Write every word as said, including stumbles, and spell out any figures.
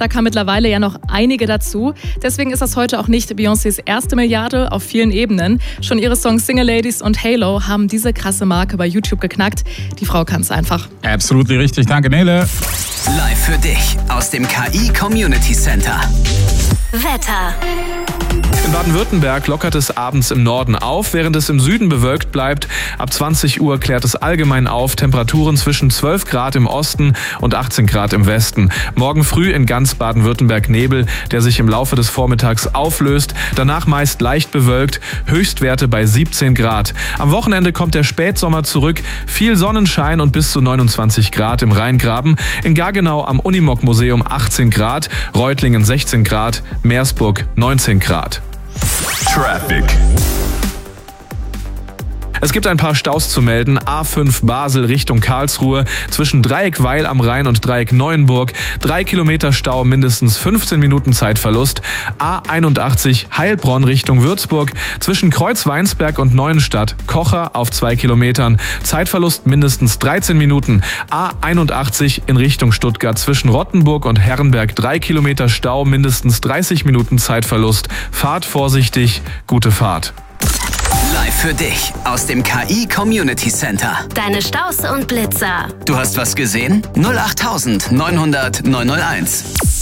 Da kamen mittlerweile ja noch einige dazu. Deswegen ist das heute auch nicht Beyoncés erste Milliarde auf vielen Ebenen. Schon ihre Songs Single Ladies und Halo haben diese krasse Marke bei YouTube geknackt. Die Frau kann es einfach. Absolut richtig. Danke, Nele. Live für dich aus dem K I Community Center. Wetter. In Baden-Württemberg lockert es abends im Norden auf, während es im Süden bewölkt bleibt. Ab zwanzig Uhr klärt es allgemein auf. Temperaturen zwischen zwölf Grad im Osten und achtzehn Grad im Westen. Morgen früh in ganz Baden-Württemberg Nebel, der sich im Laufe des Vormittags auflöst. Danach meist leicht bewölkt, Höchstwerte bei siebzehn Grad. Am Wochenende kommt der Spätsommer zurück. Viel Sonnenschein und bis zu neunundzwanzig Grad im Rheingraben. In Gaggenau am Unimog-Museum achtzehn Grad, Reutlingen sechzehn Grad, Meersburg neunzehn Grad. Traffic. Es gibt ein paar Staus zu melden. A fünf Basel Richtung Karlsruhe zwischen Dreieck Weil am Rhein und Dreieck Neuenburg. Drei Kilometer Stau, mindestens fünfzehn Minuten Zeitverlust. A einundachtzig Heilbronn Richtung Würzburg zwischen Kreuz-Weinsberg und Neuenstadt. Kocher auf zwei Kilometern. Zeitverlust mindestens dreizehn Minuten. A einundachtzig in Richtung Stuttgart zwischen Rottenburg und Herrenberg. Drei Kilometer Stau, mindestens dreißig Minuten Zeitverlust. Fahrt vorsichtig, gute Fahrt. Live für dich aus dem K I Community Center. Deine Staus und Blitzer. Du hast was gesehen? null acht neunhundert neunhunderteins.